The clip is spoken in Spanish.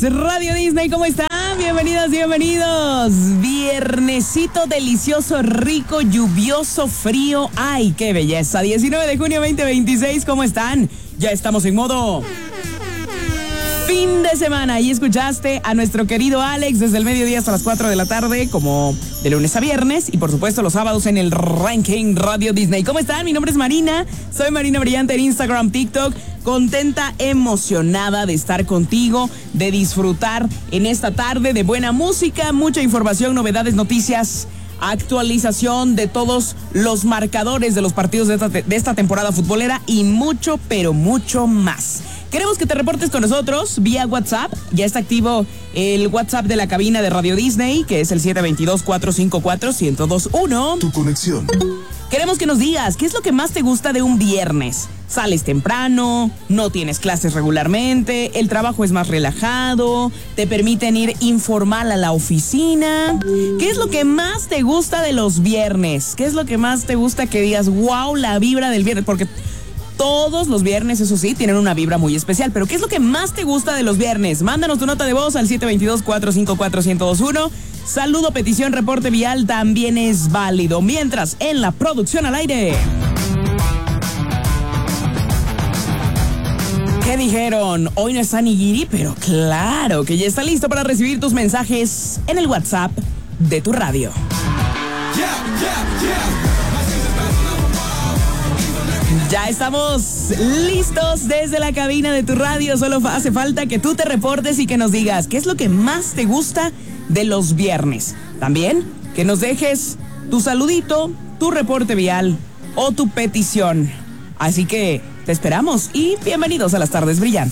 Radio Disney, ¿cómo están? Bienvenidos, bienvenidos. Viernesito delicioso, rico, lluvioso, frío. ¡Ay, qué belleza! 19 de junio 2026, ¿cómo están? Ya estamos en modo fin de semana y escuchaste a nuestro querido Alex desde el mediodía hasta las 4 de la tarde, como de lunes a viernes, y por supuesto los sábados en el Ranking Radio Disney. ¿Cómo están? Mi nombre es Marina, soy Marina Brillante en Instagram, TikTok. Contenta, emocionada de estar contigo, de disfrutar en esta tarde de buena música, mucha información, novedades, noticias, actualización de todos los marcadores de los partidos de esta temporada futbolera y mucho, pero mucho más. Queremos que te reportes con nosotros vía WhatsApp. Ya está activo el WhatsApp de la cabina de Radio Disney, que es el 722-454-1021. Tu conexión. Queremos que nos digas, ¿qué es lo que más te gusta de un viernes? ¿Sales temprano? ¿No tienes clases regularmente? ¿El trabajo es más relajado? ¿Te permiten ir informal a la oficina? ¿Qué es lo que más te gusta de los viernes? ¿Qué es lo que más te gusta que digas, wow, la vibra del viernes? Porque todos los viernes, eso sí, tienen una vibra muy especial. Pero ¿qué es lo que más te gusta de los viernes? Mándanos tu nota de voz al 722-454-1021. Saludo, petición, reporte vial también es válido. Mientras, en la producción al aire. ¿Qué dijeron? Hoy no está Nigiri, pero claro que ya está listo para recibir tus mensajes en el WhatsApp de tu radio. Ya estamos listos desde la cabina de tu radio. Solo hace falta que tú te reportes y que nos digas qué es lo que más te gusta de los viernes. También que nos dejes tu saludito, tu reporte vial o tu petición. Así que te esperamos y bienvenidos a las tardes brillantes.